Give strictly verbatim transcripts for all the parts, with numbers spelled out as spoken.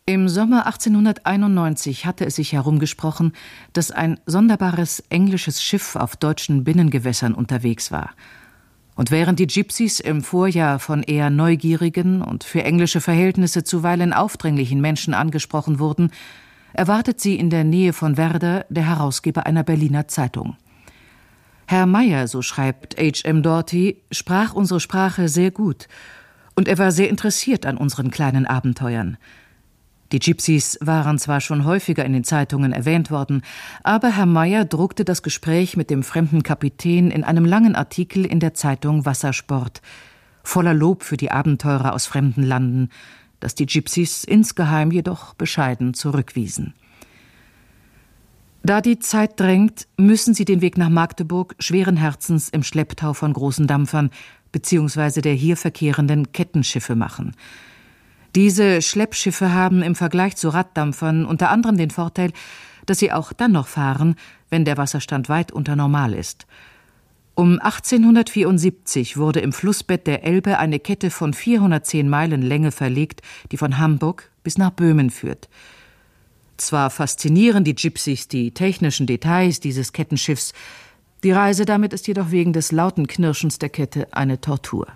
Im Sommer achtzehnhunderteinundneunzig hatte es sich herumgesprochen, dass ein sonderbares englisches Schiff auf deutschen Binnengewässern unterwegs war. Und während die Gypsies im Vorjahr von eher neugierigen und für englische Verhältnisse zuweilen aufdringlichen Menschen angesprochen wurden, erwartet sie in der Nähe von Werder der Herausgeber einer Berliner Zeitung. Herr Meyer, so schreibt H M Doughty, sprach unsere Sprache sehr gut und er war sehr interessiert an unseren kleinen Abenteuern. Die Gypsies waren zwar schon häufiger in den Zeitungen erwähnt worden, aber Herr Meyer druckte das Gespräch mit dem fremden Kapitän in einem langen Artikel in der Zeitung Wassersport, voller Lob für die Abenteurer aus fremden Landen, das die Gypsies insgeheim jedoch bescheiden zurückwiesen. Da die Zeit drängt, müssen sie den Weg nach Magdeburg schweren Herzens im Schlepptau von großen Dampfern bzw. der hier verkehrenden Kettenschiffe machen. Diese Schleppschiffe haben im Vergleich zu Raddampfern unter anderem den Vorteil, dass sie auch dann noch fahren, wenn der Wasserstand weit unter Normal ist. Um achtzehnhundertvierundsiebzig wurde im Flussbett der Elbe eine Kette von vierhundertzehn Meilen Länge verlegt, die von Hamburg bis nach Böhmen führt. Zwar faszinieren die Gypsies die technischen Details dieses Kettenschiffs, die Reise damit ist jedoch wegen des lauten Knirschens der Kette eine Tortur.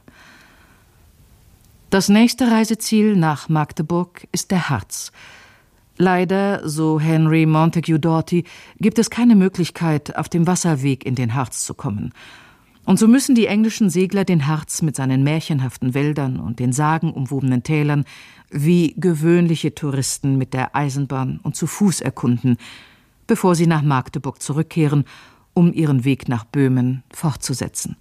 Das nächste Reiseziel nach Magdeburg ist der Harz. Leider, so Henry Montague Doughty, gibt es keine Möglichkeit, auf dem Wasserweg in den Harz zu kommen. Und so müssen die englischen Segler den Harz mit seinen märchenhaften Wäldern und den sagenumwobenen Tälern wie gewöhnliche Touristen mit der Eisenbahn und zu Fuß erkunden, bevor sie nach Magdeburg zurückkehren, um ihren Weg nach Böhmen fortzusetzen.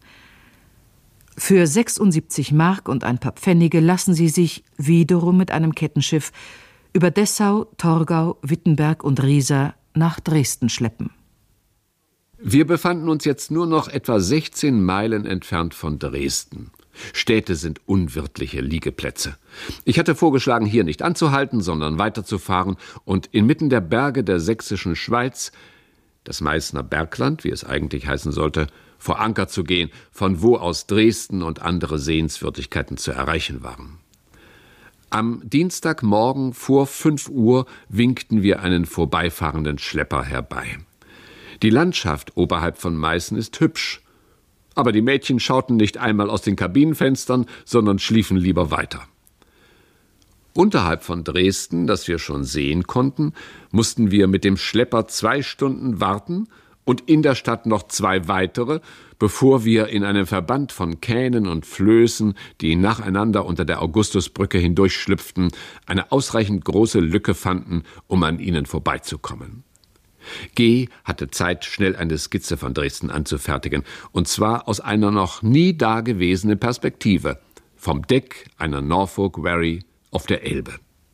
Für sechsundsiebzig Mark und ein paar Pfennige lassen sie sich, wiederum mit einem Kettenschiff, über Dessau, Torgau, Wittenberg und Riesa nach Dresden schleppen. Wir befanden uns jetzt nur noch etwa sechzehn Meilen entfernt von Dresden. Städte sind unwirtliche Liegeplätze. Ich hatte vorgeschlagen, hier nicht anzuhalten, sondern weiterzufahren und inmitten der Berge der sächsischen Schweiz, das Meißner Bergland, wie es eigentlich heißen sollte, vor Anker zu gehen, von wo aus Dresden und andere Sehenswürdigkeiten zu erreichen waren. Am Dienstagmorgen vor fünf Uhr winkten wir einen vorbeifahrenden Schlepper herbei. Die Landschaft oberhalb von Meißen ist hübsch, aber die Mädchen schauten nicht einmal aus den Kabinenfenstern, sondern schliefen lieber weiter. Unterhalb von Dresden, das wir schon sehen konnten, mussten wir mit dem Schlepper zwei Stunden warten und in der Stadt noch zwei weitere, bevor wir in einem Verband von Kähnen und Flößen, die nacheinander unter der Augustusbrücke hindurchschlüpften, eine ausreichend große Lücke fanden, um an ihnen vorbeizukommen. G. hatte Zeit, schnell eine Skizze von Dresden anzufertigen, und zwar aus einer noch nie dagewesenen Perspektive, vom Deck einer Norfolk Wherry auf der Elbe.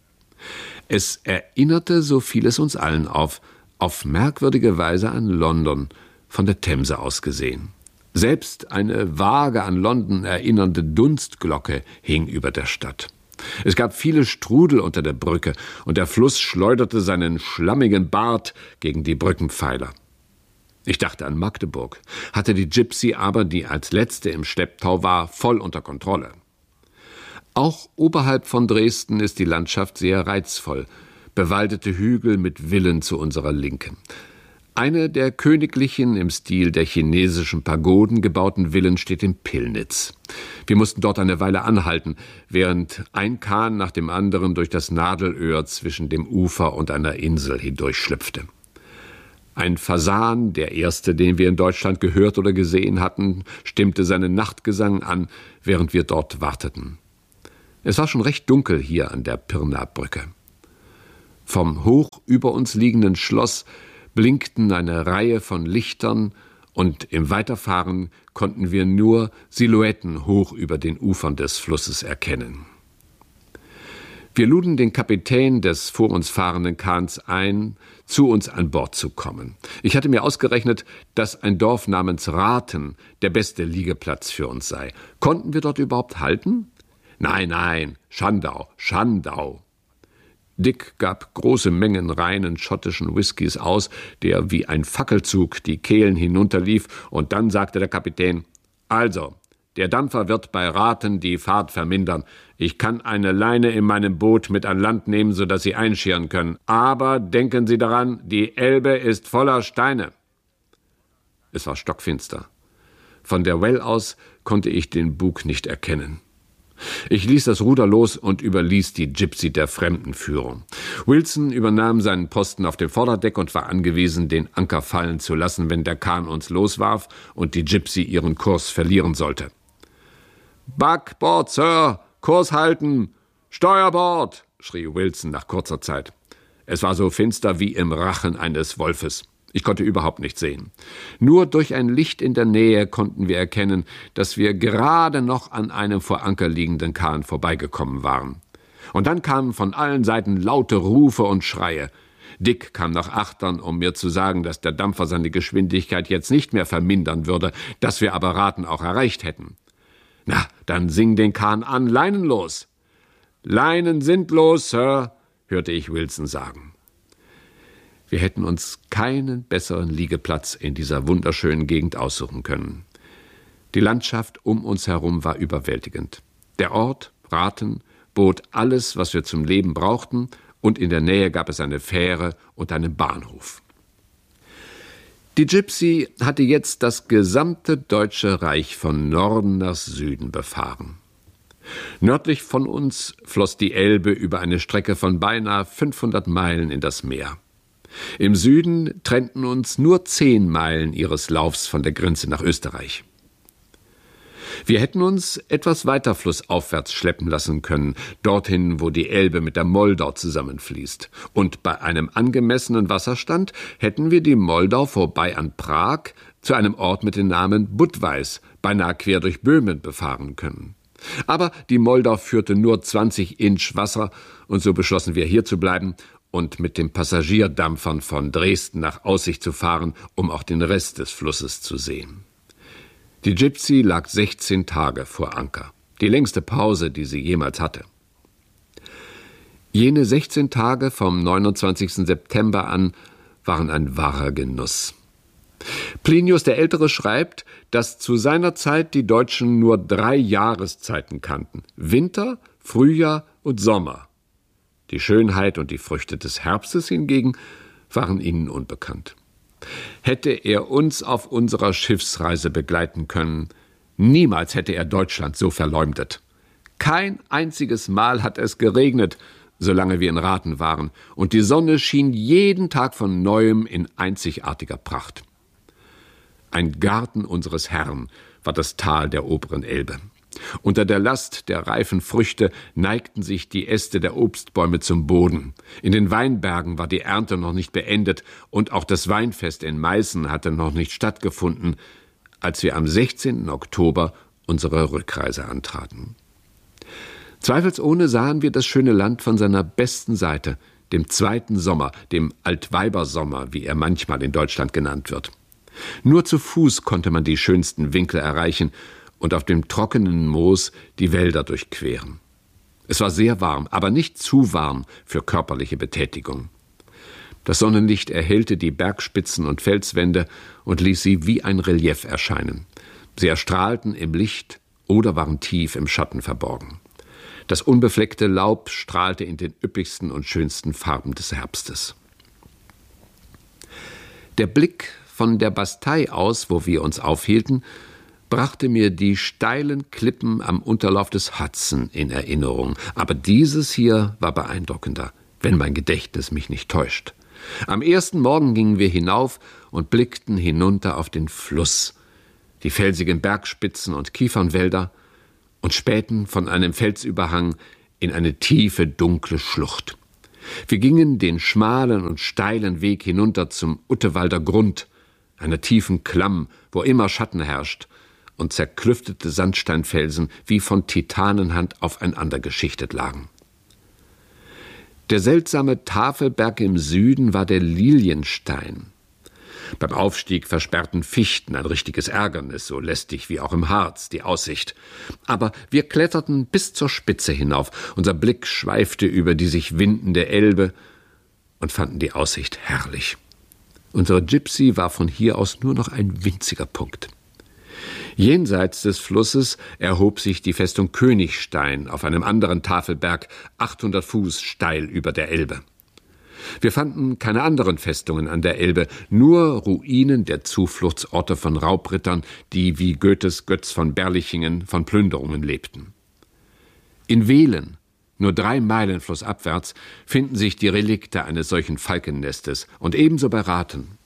Es erinnerte, so fiel es uns allen auf, auf merkwürdige Weise an London, von der Themse aus gesehen. Selbst eine vage an London erinnernde Dunstglocke hing über der Stadt. Es gab viele Strudel unter der Brücke, und der Fluss schleuderte seinen schlammigen Bart gegen die Brückenpfeiler. Ich dachte an Magdeburg, hatte die Gypsy aber, die als letzte im Schlepptau war, voll unter Kontrolle. Auch oberhalb von Dresden ist die Landschaft sehr reizvoll, bewaldete Hügel mit Villen zu unserer Linken. Eine der königlichen, im Stil der chinesischen Pagoden gebauten Villen steht in Pillnitz. Wir mussten dort eine Weile anhalten, während ein Kahn nach dem anderen durch das Nadelöhr zwischen dem Ufer und einer Insel hindurchschlüpfte. Ein Fasan, der erste, den wir in Deutschland gehört oder gesehen hatten, stimmte seinen Nachtgesang an, während wir dort warteten. Es war schon recht dunkel hier an der Pirna-Brücke. Vom hoch über uns liegenden Schloss blinkten eine Reihe von Lichtern, und im Weiterfahren konnten wir nur Silhouetten hoch über den Ufern des Flusses erkennen. Wir luden den Kapitän des vor uns fahrenden Kahns ein, zu uns an Bord zu kommen. Ich hatte mir ausgerechnet, dass ein Dorf namens Rathen der beste Liegeplatz für uns sei. Konnten wir dort überhaupt halten? Nein, nein, Schandau, Schandau. Dick gab große Mengen reinen schottischen Whiskys aus, der wie ein Fackelzug die Kehlen hinunterlief, und dann sagte der Kapitän: Also, Der Dampfer wird bei Raten die Fahrt vermindern. Ich kann eine Leine in meinem Boot mit an Land nehmen, sodass Sie einschirren können. Aber denken Sie daran, die Elbe ist voller Steine. Es war stockfinster. Von der Well aus konnte ich den Bug nicht erkennen. Ich ließ das Ruder los und überließ die Gypsy der Fremdenführung. Wilson übernahm seinen Posten auf dem Vorderdeck und war angewiesen, den Anker fallen zu lassen, wenn der Kahn uns loswarf und die Gypsy ihren Kurs verlieren sollte. »Backbord, Sir! Kurs halten! Steuerbord!« schrie Wilson nach kurzer Zeit. Es war so finster wie im Rachen eines Wolfes. Ich konnte überhaupt nichts sehen. Nur durch ein Licht in der Nähe konnten wir erkennen, dass wir gerade noch an einem vor Anker liegenden Kahn vorbeigekommen waren. Und dann kamen von allen Seiten laute Rufe und Schreie. Dick kam nach Achtern, um mir zu sagen, dass der Dampfer seine Geschwindigkeit jetzt nicht mehr vermindern würde, dass wir aber Raten auch erreicht hätten. »Na, dann sing den Kahn an, Leinen los!« »Leinen sind los, Sir«, hörte ich Wilson sagen. Wir hätten uns keinen besseren Liegeplatz in dieser wunderschönen Gegend aussuchen können. Die Landschaft um uns herum war überwältigend. Der Ort, Raten, bot alles, was wir zum Leben brauchten, und in der Nähe gab es eine Fähre und einen Bahnhof. Die Gypsy hatte jetzt das gesamte Deutsche Reich von Norden nach Süden befahren. Nördlich von uns floss die Elbe über eine Strecke von beinahe fünfhundert Meilen in das Meer. Im Süden trennten uns nur zehn Meilen ihres Laufs von der Grenze nach Österreich. Wir hätten uns etwas weiter flussaufwärts schleppen lassen können, dorthin, wo die Elbe mit der Moldau zusammenfließt. Und bei einem angemessenen Wasserstand hätten wir die Moldau vorbei an Prag zu einem Ort mit dem Namen Budweis, beinahe quer durch Böhmen, befahren können. Aber die Moldau führte nur zwanzig Inch Wasser, und so beschlossen wir, hier zu bleiben und mit den Passagierdampfern von Dresden nach Aussicht zu fahren, um auch den Rest des Flusses zu sehen. Die Gypsy lag sechzehn Tage vor Anker, die längste Pause, die sie jemals hatte. Jene sechzehn Tage vom neunundzwanzigsten September an waren ein wahrer Genuss. Plinius der Ältere schreibt, dass zu seiner Zeit die Deutschen nur drei Jahreszeiten kannten: Winter, Frühjahr und Sommer. Die Schönheit und die Früchte des Herbstes hingegen waren ihnen unbekannt. Hätte er uns auf unserer Schiffsreise begleiten können, niemals hätte er Deutschland so verleumdet. Kein einziges Mal hat es geregnet, solange wir in Raten waren, und die Sonne schien jeden Tag von Neuem in einzigartiger Pracht. Ein Garten unseres Herrn war das Tal der oberen Elbe. Unter der Last der reifen Früchte neigten sich die Äste der Obstbäume zum Boden. In den Weinbergen war die Ernte noch nicht beendet und auch das Weinfest in Meißen hatte noch nicht stattgefunden, als wir am sechzehnten Oktober unsere Rückreise antraten. Zweifelsohne sahen wir das schöne Land von seiner besten Seite, dem zweiten Sommer, dem Altweibersommer, wie er manchmal in Deutschland genannt wird. Nur zu Fuß konnte man die schönsten Winkel erreichen und auf dem trockenen Moos die Wälder durchqueren. Es war sehr warm, aber nicht zu warm für körperliche Betätigung. Das Sonnenlicht erhellte die Bergspitzen und Felswände und ließ sie wie ein Relief erscheinen. Sie erstrahlten im Licht oder waren tief im Schatten verborgen. Das unbefleckte Laub strahlte in den üppigsten und schönsten Farben des Herbstes. Der Blick von der Bastei aus, wo wir uns aufhielten, brachte mir die steilen Klippen am Unterlauf des Hudson in Erinnerung. Aber dieses hier war beeindruckender, wenn mein Gedächtnis mich nicht täuscht. Am ersten Morgen gingen wir hinauf und blickten hinunter auf den Fluss, die felsigen Bergspitzen und Kiefernwälder, und spähten von einem Felsüberhang in eine tiefe, dunkle Schlucht. Wir gingen den schmalen und steilen Weg hinunter zum Uttewalder Grund, einer tiefen Klamm, wo immer Schatten herrscht, und zerklüftete Sandsteinfelsen wie von Titanenhand aufeinander geschichtet lagen. Der seltsame Tafelberg im Süden war der Lilienstein. Beim Aufstieg versperrten Fichten, ein richtiges Ärgernis, so lästig wie auch im Harz, die Aussicht. Aber wir kletterten bis zur Spitze hinauf, unser Blick schweifte über die sich windende Elbe und fanden die Aussicht herrlich. Unsere Gypsy war von hier aus nur noch ein winziger Punkt. Jenseits des Flusses erhob sich die Festung Königstein auf einem anderen Tafelberg, achthundert Fuß steil über der Elbe. Wir fanden keine anderen Festungen an der Elbe, nur Ruinen der Zufluchtsorte von Raubrittern, die wie Goethes Götz von Berlichingen von Plünderungen lebten. In Wehlen, nur drei Meilen flussabwärts, finden sich die Relikte eines solchen Falkennestes und ebenso bei Rathen.